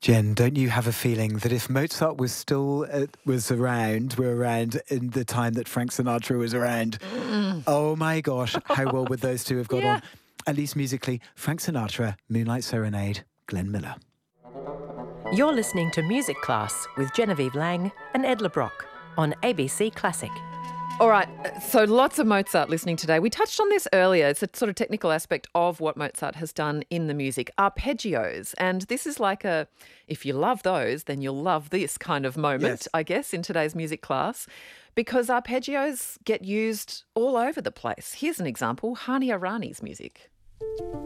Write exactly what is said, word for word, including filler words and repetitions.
Jen, don't you have a feeling that if Mozart was still uh, was around, were around in the time that Frank Sinatra was around, Mm. oh my gosh, how well would those two have got Yeah. on? At least musically, Frank Sinatra, Moonlight Serenade, Glenn Miller. You're listening to Music Class with Genevieve Lang and Ed LeBrock on A B C Classic. All right, so lots of Mozart listening today. We touched on this earlier. It's a sort of technical aspect of what Mozart has done in the music, arpeggios. And this is like a, if you love those, then you'll love this kind of moment, Yes. I guess, in today's music class, because arpeggios get used all over the place. Here's an example, Hani Arani's music.